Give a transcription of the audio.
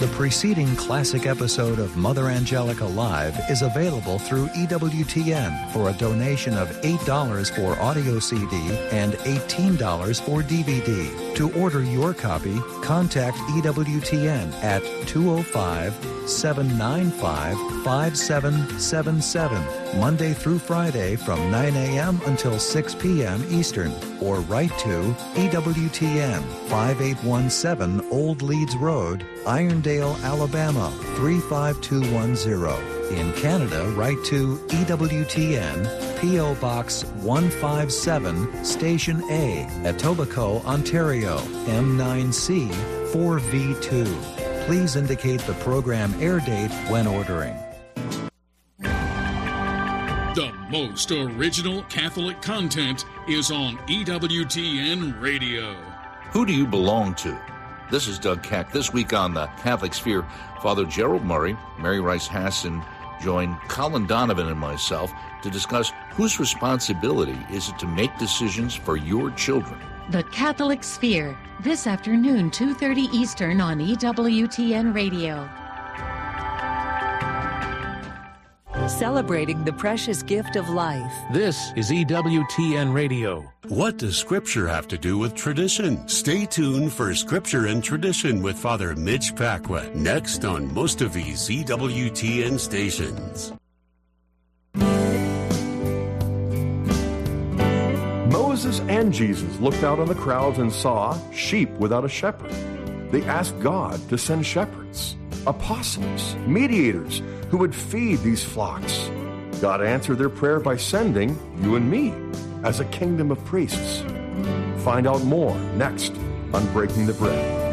The preceding classic episode of Mother Angelica Live is available through EWTN for a donation of $8 for audio CD and $18 for DVD. To order your copy, contact EWTN at 205-795-5777, Monday through Friday from 9 a.m. until 6 p.m. Eastern, or write to EWTN, 5817 Old Leeds Road, Irondale, Alabama, 35210. In Canada, write to EWTN, P.O. Box 157, Station A, Etobicoke, Ontario, M9C 4V2. Please indicate the program air date when ordering. The most original Catholic content is on EWTN Radio. Who do you belong to? This is Doug Keck. This week on the Catholic Sphere, Father Gerald Murray, Mary Rice Hasson, join Colin Donovan and myself to discuss whose responsibility is it to make decisions for your children. The Catholic Sphere, this afternoon, 2:30 Eastern on EWTN Radio. Celebrating the precious gift of life. This is EWTN Radio. What does Scripture have to do with tradition? Stay tuned for Scripture and Tradition with Father Mitch Pacwa, next on most of these EWTN stations. Moses and Jesus looked out on the crowds and saw sheep without a shepherd. They asked God to send shepherds, apostles, mediators who would feed these flocks. God answered their prayer by sending you and me as a kingdom of priests. Find out more next on Breaking the Bread.